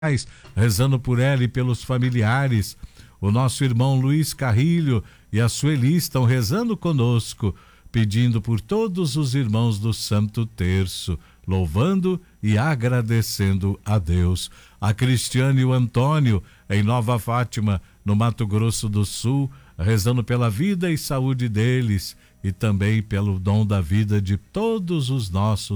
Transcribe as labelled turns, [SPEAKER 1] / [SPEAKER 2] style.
[SPEAKER 1] rezando por ela e pelos familiares. O nosso irmão Luiz Carrilho e a Sueli estão rezando conosco, pedindo por todos os irmãos do Santo Terço, louvando e agradecendo a Deus. A Cristiane e o Antônio, em Nova Fátima, no Mato Grosso do Sul, rezando pela vida e saúde deles e também pelo dom da vida de todos os nossos